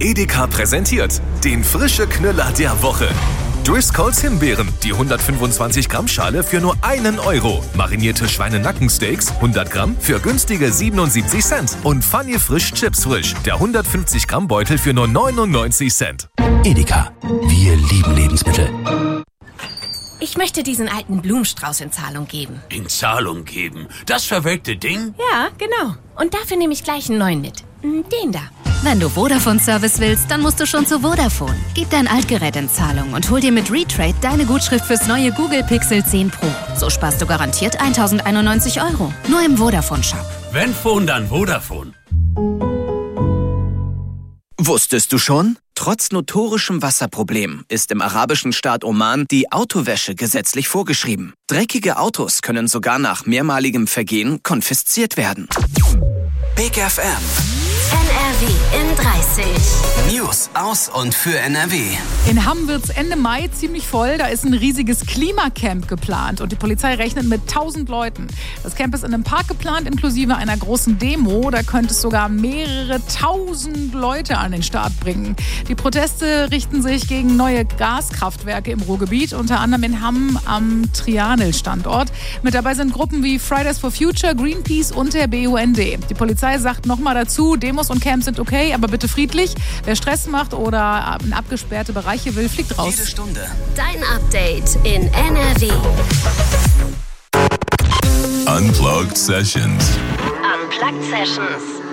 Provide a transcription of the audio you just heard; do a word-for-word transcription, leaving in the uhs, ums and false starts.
Edeka präsentiert den frische Knüller der Woche. Driscolls Himbeeren, die hundertfünfundzwanzig Gramm Schale für nur einen Euro. Marinierte Schweinenackensteaks, hundert Gramm für günstige siebenundsiebzig Cent. Und Funny Frisch Chips Frisch, der hundertfünfzig Gramm Beutel für nur neunundneunzig Cent. Edeka, wir lieben Lebensmittel. Ich möchte diesen alten Blumenstrauß in Zahlung geben. In Zahlung geben? Das verwelkte Ding? Ja, genau. Und dafür nehme ich gleich einen neuen mit. Den da. Wenn du Vodafone-Service willst, dann musst du schon zu Vodafone. Gib dein Altgerät in Zahlung und hol dir mit Retrade deine Gutschrift fürs neue Google Pixel zehn Pro. So sparst du garantiert tausendeinundneunzig Euro. Nur im Vodafone-Shop. Wenn Phone, dann Vodafone. Wusstest du schon? Trotz notorischem Wasserproblem ist im arabischen Staat Oman die Autowäsche gesetzlich vorgeschrieben. Dreckige Autos können sogar nach mehrmaligem Vergehen konfisziert werden. Big F M. N R W in dreißig. News aus und für N R W. In Hamm wird's Ende Mai ziemlich voll. Da ist ein riesiges Klimacamp geplant und die Polizei rechnet mit tausend Leuten. Das Camp ist in einem Park geplant, inklusive einer großen Demo. Da könnte es sogar mehrere tausend Leute an den Start bringen. Die Proteste richten sich gegen neue Gaskraftwerke im Ruhrgebiet, unter anderem in Hamm am Trianel-Standort. Mit dabei sind Gruppen wie Fridays for Future, Greenpeace und der B U N D. Die Polizei sagt nochmal dazu, Demos und Camps sind okay, aber bitte friedlich. Wer Stress macht oder in abgesperrte Bereiche will, fliegt raus. Jede Stunde. Dein Update in N R W. Unplugged Sessions. Unplugged Sessions.